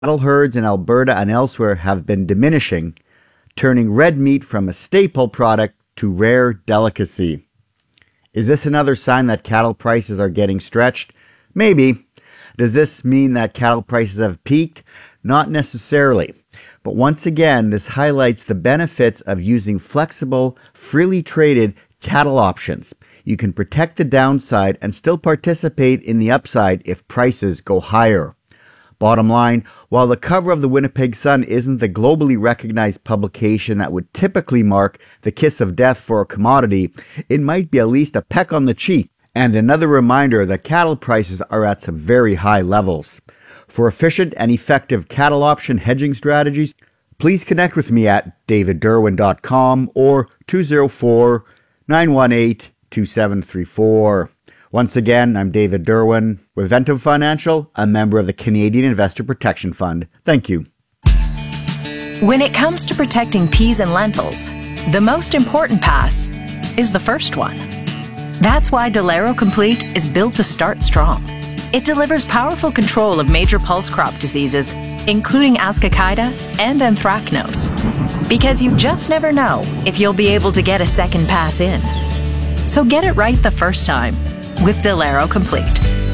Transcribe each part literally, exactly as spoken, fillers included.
Cattle herds in Alberta and elsewhere have been diminishing, turning red meat from a staple product to rare delicacy. Is this another sign that cattle prices are getting stretched? Maybe. Does this mean that cattle prices have peaked? Not necessarily. But once again, this highlights the benefits of using flexible, freely traded cattle options. You can protect the downside and still participate in the upside if prices go higher. Bottom line, while the cover of the Winnipeg Sun isn't the globally recognized publication that would typically mark the kiss of death for a commodity, it might be at least a peck on the cheek and another reminder that cattle prices are at some very high levels. For efficient and effective cattle option hedging strategies, please connect with me at david derwin dot com or two oh four, nine one eight, two seven three four. Once again, I'm David Derwin with Ventum Financial, a member of the Canadian Investor Protection Fund. Thank you. When it comes to protecting peas and lentils, the most important pass is the first one. That's why Delero Complete is built to start strong. It delivers powerful control of major pulse crop diseases, including Ascochyta and Anthracnose, because you just never know if you'll be able to get a second pass in. So get it right the first time with Delero Complete.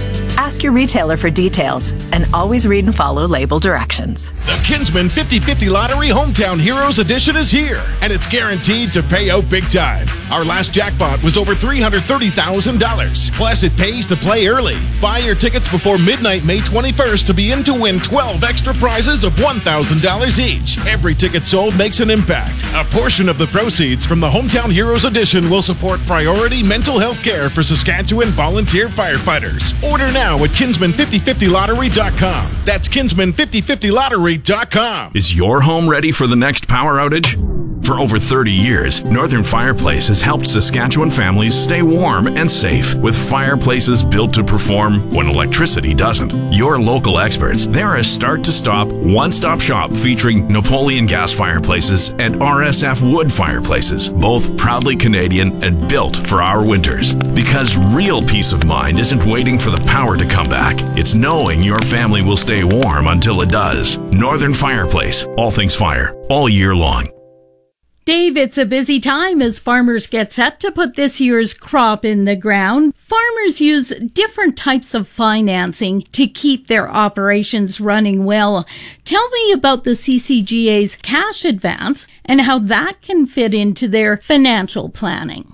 Ask your retailer for details and always read and follow label directions. The Kinsman fifty fifty Lottery Hometown Heroes Edition is here, and it's guaranteed to pay out big time. Our last jackpot was over three hundred thirty thousand dollars. Plus, it pays to play early. Buy your tickets before midnight May twenty-first to be in to win twelve extra prizes of one thousand dollars each. Every ticket sold makes an impact. A portion of the proceeds from the Hometown Heroes Edition will support priority mental health care for Saskatchewan volunteer firefighters. Order now at kinsman fifty fifty lottery dot com. That's kinsman fifty fifty lottery dot com. Is your home ready for the next power outage? For over thirty years, Northern Fireplace has helped Saskatchewan families stay warm and safe with fireplaces built to perform when electricity doesn't. Your local experts, they're a start-to-stop, one-stop shop featuring Napoleon gas fireplaces and R S F wood fireplaces, both proudly Canadian and built for our winters. Because real peace of mind isn't waiting for the power to come back. It's knowing your family will stay warm until it does. Northern Fireplace, all things fire, all year long. Dave, it's a busy time as farmers get set to put this year's crop in the ground. Farmers use different types of financing to keep their operations running well. Tell me about the C C G A's cash advance and how that can fit into their financial planning.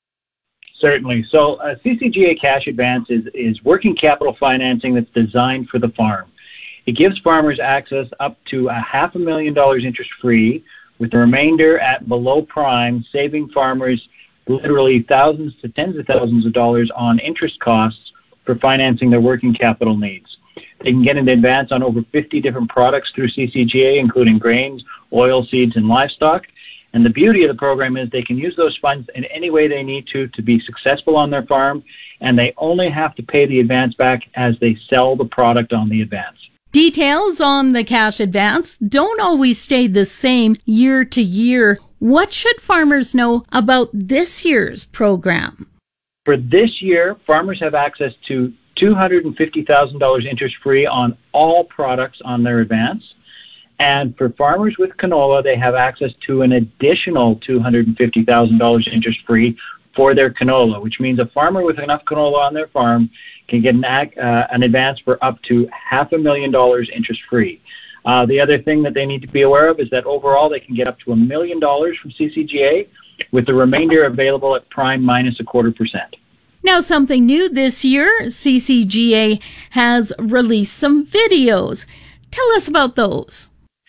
Certainly. So uh, C C G A Cash Advance is, is working capital financing that's designed for the farm. It gives farmers access up to a half a million dollars interest-free, with the remainder at below prime, saving farmers literally thousands to tens of thousands of dollars on interest costs for financing their working capital needs. They can get an advance on over fifty different products through C C G A, including grains, oil seeds, and livestock. And the beauty of the program is they can use those funds in any way they need to to be successful on their farm, and they only have to pay the advance back as they sell the product on the advance. Details on the cash advance don't always stay the same year to year. What should farmers know about this year's program? For this year, farmers have access to two hundred fifty thousand dollars interest-free on all products on their advance. And for farmers with canola, they have access to an additional two hundred fifty thousand dollars interest-free for their canola, which means a farmer with enough canola on their farm can get an, uh, an advance for up to half a million dollars interest-free. Uh, the other thing that they need to be aware of is that overall they can get up to a million dollars from C C G A, with the remainder available at prime minus a quarter percent. Now, something new this year, C C G A has released some videos. Tell us about those.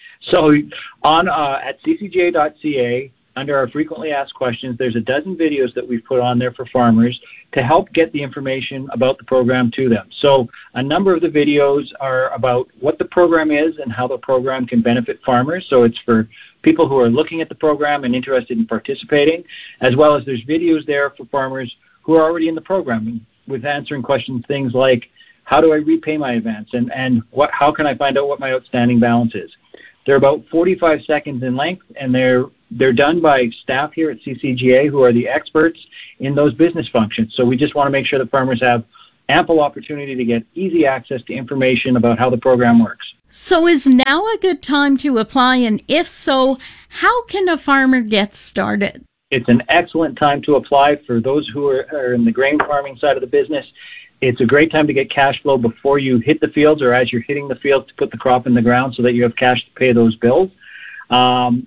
So on uh, at c c g a dot c a, under our frequently asked questions, there's a dozen videos that we've put on there for farmers to help get the information about the program to them. So a number of the videos are about what the program is and how the program can benefit farmers. So it's for people who are looking at the program and interested in participating, as well as there's videos there for farmers who are already in the program with answering questions, things like, how do I repay my advance? And, and what, how can I find out what my outstanding balance is? They're about forty-five seconds in length, and they're they're done by staff here at C C G A who are the experts in those business functions. So we just want to make sure that farmers have ample opportunity to get easy access to information about how the program works. So is now a good time to apply? And if so, how can a farmer get started? It's an excellent time to apply for those who are, are in the grain farming side of the business. It's a great time to get cash flow before you hit the fields or as you're hitting the fields to put the crop in the ground so that you have cash to pay those bills. Um,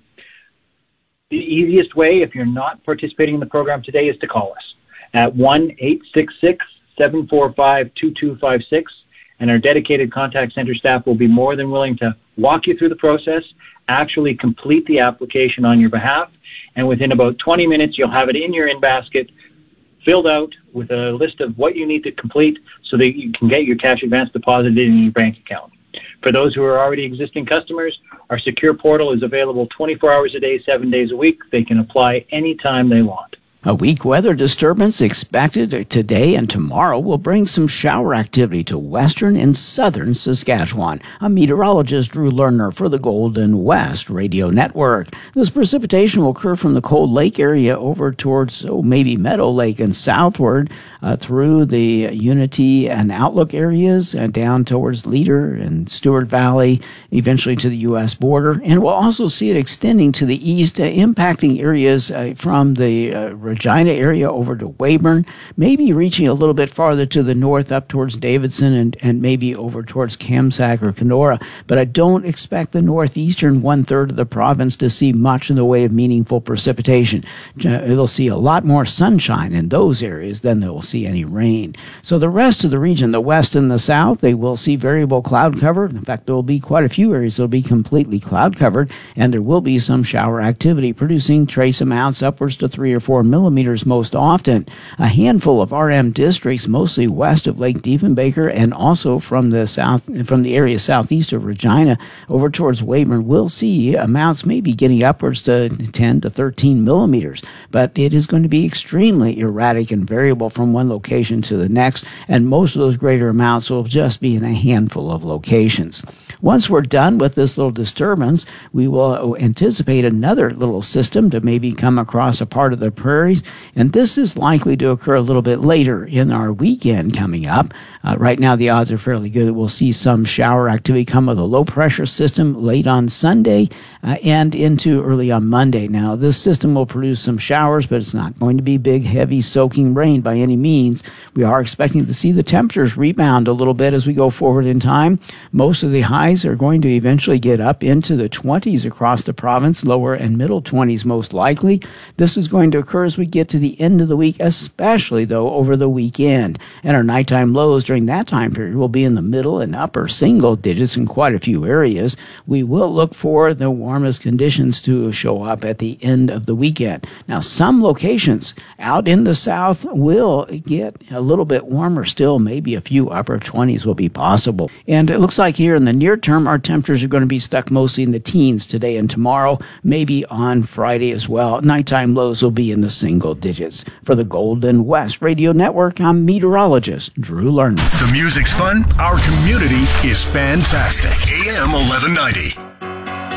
the easiest way, if you're not participating in the program today, is to call us at one eight six six, seven four five, two two five six. And our dedicated contact center staff will be more than willing to walk you through the process, actually complete the application on your behalf, and within about twenty minutes, you'll have it in your in-basket, filled out with a list of what you need to complete so that you can get your cash advance deposited in your bank account. For those who are already existing customers, our secure portal is available twenty-four hours a day, seven days a week. They can apply anytime they want. A weak weather disturbance expected today and tomorrow will bring some shower activity to western and southern Saskatchewan. I'm meteorologist Drew Lerner for the Golden West Radio Network. This precipitation will occur from the Cold Lake area over towards, oh, maybe Meadow Lake and southward uh, through the Unity and Outlook areas and down towards Leader and Stewart Valley, eventually to the U S border. And we'll also see it extending to the east, uh, impacting areas uh, from the uh, Regina area over to Weyburn, maybe reaching a little bit farther to the north up towards Davidson and, and maybe over towards Kamsack or Kenora. But I don't expect the northeastern one-third of the province to see much in the way of meaningful precipitation. They'll see a lot more sunshine in those areas than they'll see any rain. So the rest of the region, the west and the south, they will see variable cloud cover. In fact, there will be quite a few areas that will be completely cloud covered, and there will be some shower activity, producing trace amounts upwards to three or four millimeters most often. A handful of R M districts, mostly west of Lake Diefenbaker and also from the south, from the area southeast of Regina over towards Weyburn, will see amounts maybe getting upwards to ten to thirteen millimeters. But it is going to be extremely erratic and variable from one location to the next, and most of those greater amounts will just be in a handful of locations. Once we're done with this little disturbance, we will anticipate another little system to maybe come across a part of the prairies, and this is likely to occur a little bit later in our weekend coming up. Uh, right now, the odds are fairly good that we'll see some shower activity come with a low-pressure system late on Sunday uh, and into early on Monday. Now, this system will produce some showers, but it's not going to be big, heavy, soaking rain by any means. We are expecting to see the temperatures rebound a little bit as we go forward in time. Most of the highs are going to eventually get up into the twenties across the province, lower and middle twenties most likely. This is going to occur as we get to the end of the week, especially, though, over the weekend. And our nighttime lows during that time period will be in the middle and upper single digits in quite a few areas. We will look for the warmest conditions to show up at the end of the weekend. Now, some locations out in the south will get a little bit warmer still. Maybe a few upper twenties will be possible. And it looks like here in the near term, our temperatures are going to be stuck mostly in the teens today and tomorrow, maybe on Friday as well. Nighttime lows will be in the single digits. For the Golden West Radio Network, I'm meteorologist Drew Lerner. The music's fun. Our community is fantastic. A M eleven ninety.